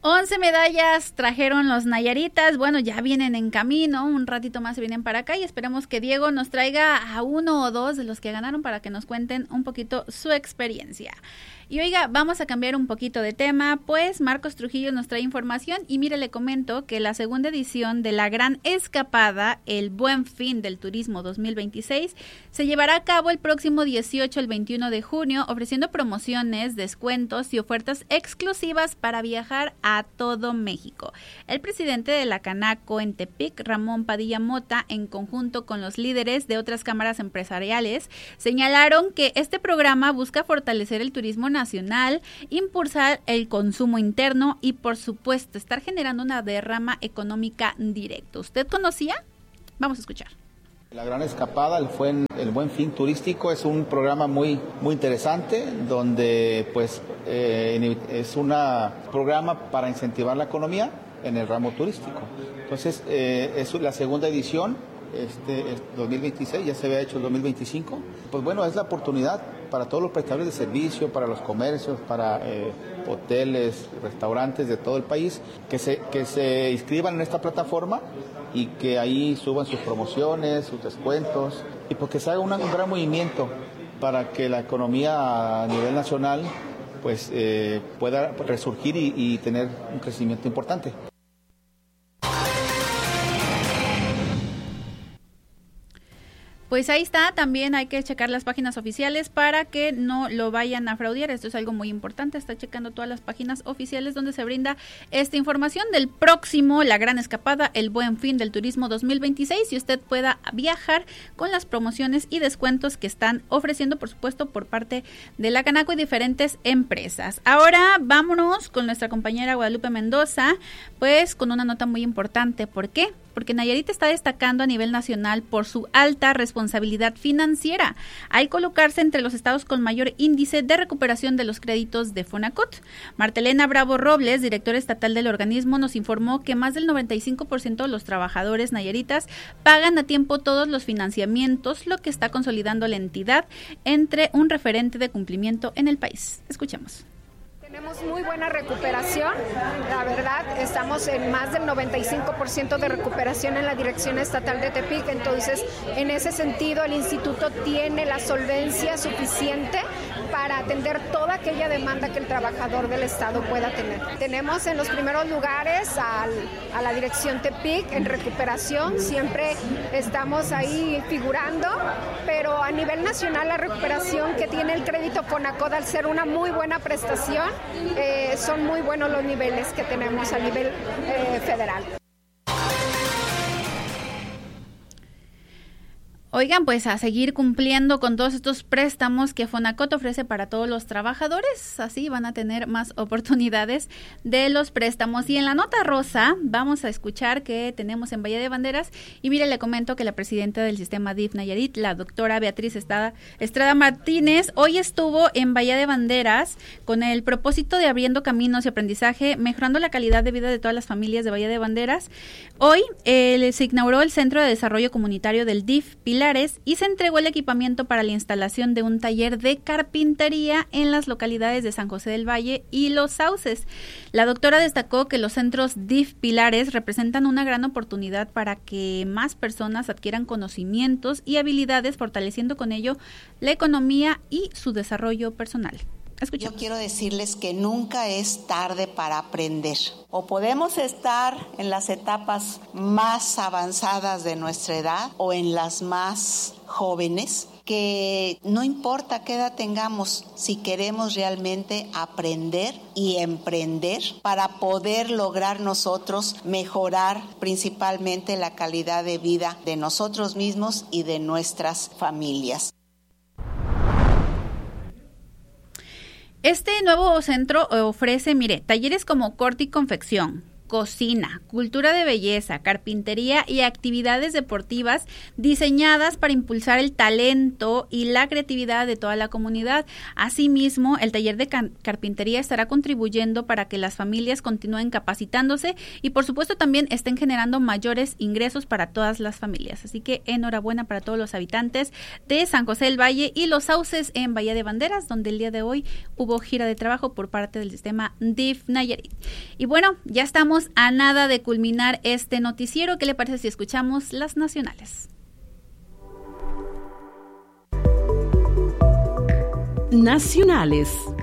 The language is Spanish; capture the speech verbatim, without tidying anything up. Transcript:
once medallas trajeron los nayaritas, bueno, ya vienen en camino, un ratito más se vienen para acá y esperemos que Diego nos traiga a uno o dos de los que ganaron para que nos cuenten un poquito su experiencia. Y oiga, vamos a cambiar un poquito de tema, pues Marcos Trujillo nos trae información y mire, le comento que la segunda edición de la Gran Escapada, el Buen Fin del Turismo dos mil veintiséis, se llevará a cabo el próximo dieciocho al veintiuno de junio, ofreciendo promociones, descuentos y ofertas exclusivas para viajar a todo México. El presidente de la Canaco en Tepic, Ramón Padilla Mota, en conjunto con los líderes de otras cámaras empresariales, señalaron que este programa busca fortalecer el turismo nacional nacional, impulsar el consumo interno y, por supuesto, estar generando una derrama económica directa. ¿Usted conocía? Vamos a escuchar. La Gran Escapada, el, fue el Buen Fin Turístico, es un programa muy, muy interesante donde pues eh, es un programa para incentivar la economía en el ramo turístico. Entonces, eh, es la segunda edición. Este, este dos mil veintiséis, ya se había hecho el dos mil veinticinco, pues bueno, es la oportunidad para todos los prestadores de servicio, para los comercios, para eh, hoteles, restaurantes de todo el país, que se, que se inscriban en esta plataforma y que ahí suban sus promociones, sus descuentos, y pues que se haga una, un gran movimiento para que la economía a nivel nacional pues eh, pueda resurgir y, y tener un crecimiento importante. Pues ahí está, también hay que checar las páginas oficiales para que no lo vayan a fraudear. Esto es algo muy importante, está checando todas las páginas oficiales donde se brinda esta información del próximo, la Gran Escapada, el Buen Fin del Turismo dos mil veintiséis, y usted pueda viajar con las promociones y descuentos que están ofreciendo, por supuesto, por parte de la Canaco y diferentes empresas. Ahora vámonos con nuestra compañera Guadalupe Mendoza, pues con una nota muy importante. ¿Por qué? Porque Nayarit está destacando a nivel nacional por su alta responsabilidad financiera, al colocarse entre los estados con mayor índice de recuperación de los créditos de Fonacot. Martelena Bravo Robles, directora estatal del organismo, nos informó que más del noventa y cinco por ciento de los trabajadores nayaritas pagan a tiempo todos los financiamientos, lo que está consolidando la entidad entre un referente de cumplimiento en el país. Escuchemos. Tenemos muy buena recuperación, la verdad, estamos en más del noventa y cinco por ciento de recuperación en la Dirección Estatal de Tepic, entonces en ese sentido el instituto tiene la solvencia suficiente para atender toda aquella demanda que el trabajador del Estado pueda tener. Tenemos en los primeros lugares al, a la Dirección Tepic en recuperación, siempre estamos ahí figurando, pero a nivel nacional la recuperación que tiene el crédito Fonacot, al ser una muy buena prestación, Eh, son muy buenos los niveles que tenemos a nivel eh, federal. Oigan, pues a seguir cumpliendo con todos estos préstamos que Fonacot ofrece para todos los trabajadores, así van a tener más oportunidades de los préstamos. Y en la nota rosa vamos a escuchar que tenemos en Bahía de Banderas, y mire, le comento que la presidenta del sistema D I F Nayarit, la doctora Beatriz Estrada, Estrada Martínez, hoy estuvo en Bahía de Banderas con el propósito de abriendo caminos y aprendizaje, mejorando la calidad de vida de todas las familias de Bahía de Banderas. Hoy eh, se inauguró el Centro de Desarrollo Comunitario del D I F Pilares y se entregó el equipamiento para la instalación de un taller de carpintería en las localidades de San José del Valle y Los Sauces. La doctora destacó que los centros D I F Pilares representan una gran oportunidad para que más personas adquieran conocimientos y habilidades, fortaleciendo con ello la economía y su desarrollo personal. Escuchemos. Yo quiero decirles que nunca es tarde para aprender. O podemos estar en las etapas más avanzadas de nuestra edad o en las más jóvenes, que no importa qué edad tengamos, si queremos realmente aprender y emprender para poder lograr nosotros mejorar principalmente la calidad de vida de nosotros mismos y de nuestras familias. Este nuevo centro ofrece, mire, talleres como corte y confección, cocina, cultura de belleza, carpintería y actividades deportivas diseñadas para impulsar el talento y la creatividad de toda la comunidad. Asimismo, el taller de car- carpintería estará contribuyendo para que las familias continúen capacitándose y por supuesto también estén generando mayores ingresos para todas las familias. Así que enhorabuena para todos los habitantes de San José del Valle y Los Sauces en Bahía de Banderas, donde el día de hoy hubo gira de trabajo por parte del sistema D I F Nayarit. Y bueno, ya estamos a nada de culminar este noticiero. ¿Qué le parece si escuchamos las nacionales? Nacionales.